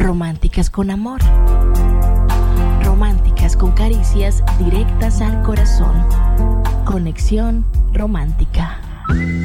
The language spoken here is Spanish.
románticas con amor, románticas con caricias directas al corazón. Conexión romántica.